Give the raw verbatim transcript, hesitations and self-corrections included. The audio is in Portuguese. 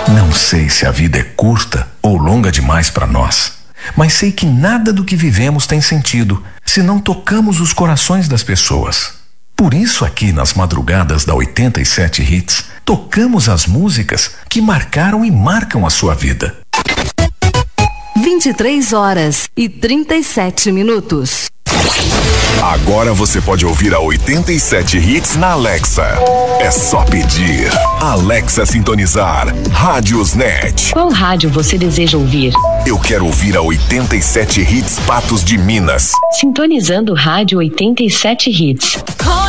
Não sei se a vida é curta ou longa demais para nós, mas sei que nada do que vivemos tem sentido se não tocamos os corações das pessoas. Por isso, aqui nas madrugadas da oitenta e sete Hits, tocamos as músicas que marcaram e marcam a sua vida. vinte e três horas e trinta e sete minutos. Agora você pode ouvir a oitenta e sete Hits na Alexa. É só pedir. Alexa sintonizar. Rádiosnet. Qual rádio você deseja ouvir? Eu quero ouvir a oitenta e sete Hits Patos de Minas. Sintonizando Rádio oitenta e sete Hits.